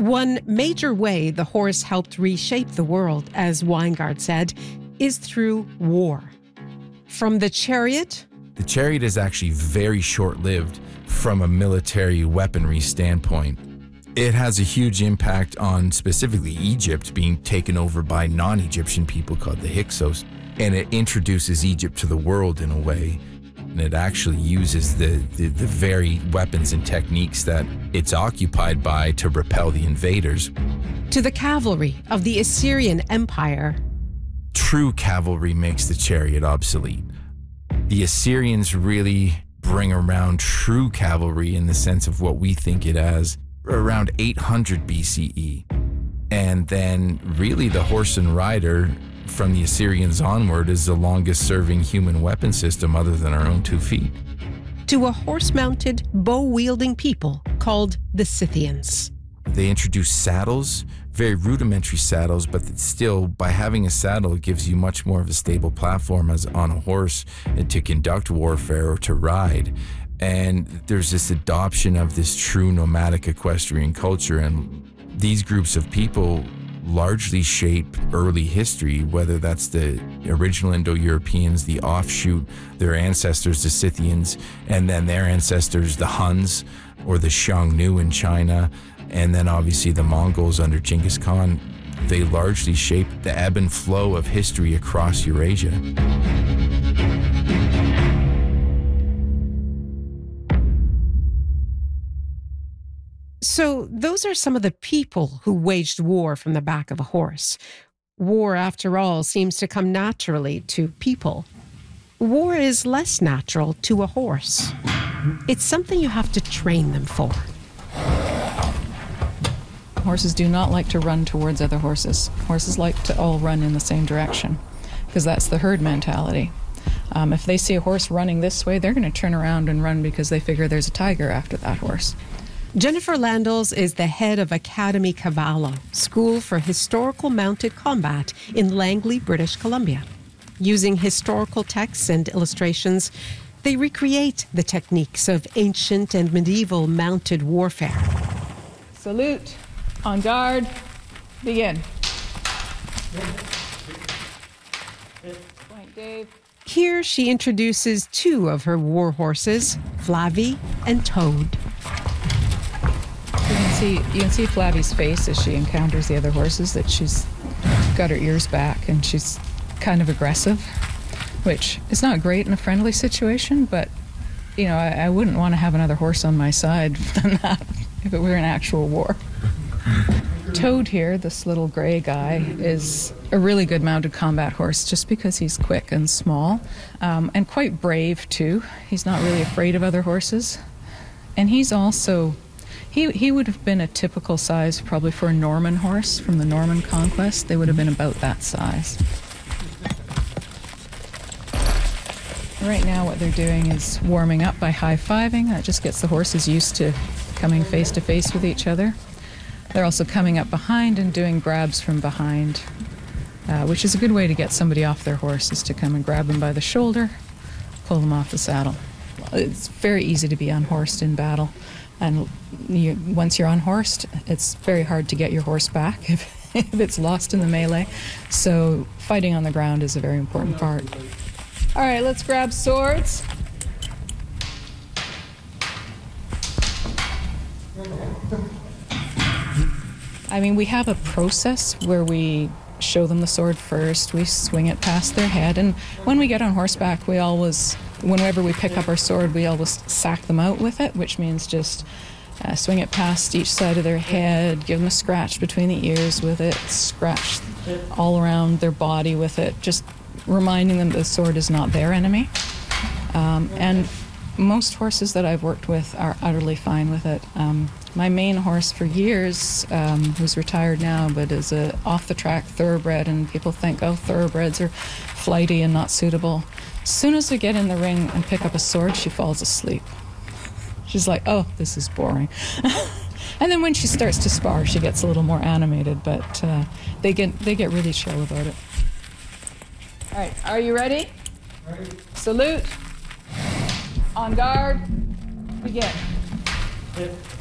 One major way the horse helped reshape the world, as Weingart said, is through war. From the chariot. The chariot is actually very short-lived from a military weaponry standpoint. It has a huge impact on specifically Egypt being taken over by non-Egyptian people called the Hyksos, and it introduces Egypt to the world in a way. And it actually uses the very weapons and techniques that it's occupied by to repel the invaders. To the cavalry of the Assyrian Empire. True cavalry makes the chariot obsolete. The Assyrians really bring around true cavalry in the sense of what we think it as around 800 BCE. And then really the horse and rider from the Assyrians onward is the longest serving human weapon system other than our own 2 feet. To a horse-mounted, bow-wielding people called the Scythians. They introduced saddles, very rudimentary saddles, but still, by having a saddle, it gives you much more of a stable platform as on a horse and to conduct warfare or to ride. And there's this adoption of this true nomadic equestrian culture, and these groups of people largely shape early history, whether that's the original Indo-Europeans, the offshoot, their ancestors, the Scythians, and then their ancestors, the Huns or the Xiongnu in China, and then obviously the Mongols under Genghis Khan. They largely shaped the ebb and flow of history across Eurasia. So those are some of the people who waged war from the back of a horse. War, after all, seems to come naturally to people. War is less natural to a horse. It's something you have to train them for. Horses do not like to run towards other horses. Horses like to all run in the same direction because that's the herd mentality. If they see a horse running this way, they're going to turn around and run because they figure there's a tiger after that horse. Jennifer Landels is the head of Academy Cavallo, School for Historical Mounted Combat in Langley, British Columbia. Using historical texts and illustrations, they recreate the techniques of ancient and medieval mounted warfare. Salute, on guard, begin. Point, Dave. Here she introduces 2 of her war horses, Flavie and Toad. You can see Flavie's face as she encounters the other horses, that she's got her ears back and she's kind of aggressive, which is not great in a friendly situation, but you know, I wouldn't want to have another horse on my side than that if it were an actual war. Toad here, this little gray guy, is a really good mounted combat horse just because he's quick and small, and quite brave too. He's not really afraid of other horses. And he's also, he would have been a typical size probably for a Norman horse from the Norman conquest. They would have been about that size. Right now what they're doing is warming up by high-fiving. That just gets the horses used to coming face-to-face with each other. They're also coming up behind and doing grabs from behind, which is a good way to get somebody off their horse, is to come and grab them by the shoulder, pull them off the saddle. It's very easy to be unhorsed in battle, and once you're unhorsed, it's very hard to get your horse back if it's lost in the melee. So fighting on the ground is a very important part. All right, let's grab swords. I mean, we have a process where we show them the sword first, we swing it past their head, and when we get on horseback, we always, whenever we pick up our sword, we always sack them out with it, which means just swing it past each side of their head, give them a scratch between the ears with it, scratch all around their body with it, just reminding them that the sword is not their enemy. And most horses that I've worked with are utterly fine with it. My main horse for years, who's retired now, but is a off-the-track thoroughbred, and people think, oh, thoroughbreds are flighty and not suitable. As soon as we get in the ring and pick up a sword, she falls asleep. She's like, oh, this is boring. And then when she starts to spar, she gets a little more animated, but they get really chill about it. All right, are you ready? Ready. Salute. On guard. Begin. Hit.